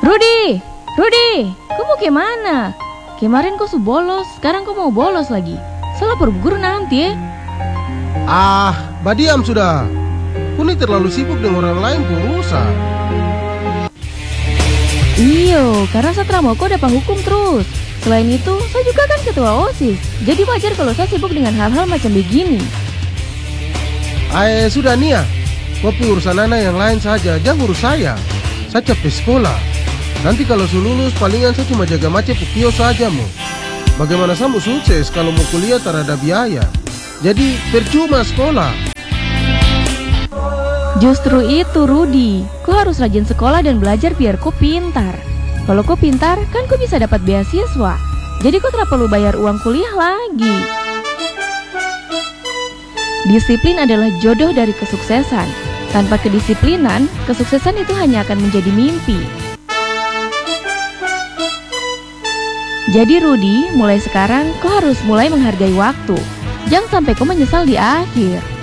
Rudi, Rudi, kau mau kemana? Kemarin kau su bolos, sekarang kau mau bolos lagi. Salah berguru nanti ya. Badiam sudah. Kuni terlalu sibuk dengan orang lain urusan. Iyo, karena Satra mau kau dapat hukum terus. Selain itu, saya juga kan ketua OSIS. Jadi wajar kalau saya sibuk dengan hal-hal macam begini. Sudah Nia. Kau urusan anak yang lain saja, jangan urus saya. Saya capek sekolah. Nanti kalau su lulus, palingan saya cuma jaga macet pukio saja mo. Bagaimana saya mau sukses kalau mau kuliah tak ada biaya? Jadi percuma sekolah. Justru itu Rudi, kau harus rajin sekolah dan belajar biar kau pintar. Kalau kau pintar, kan kau bisa dapat beasiswa. Jadi kau tak perlu bayar uang kuliah lagi. Disiplin adalah jodoh dari kesuksesan. Tanpa kedisiplinan, kesuksesan itu hanya akan menjadi mimpi. Jadi Rudi, mulai sekarang kau harus mulai menghargai waktu. Jangan sampai kau menyesal di akhir.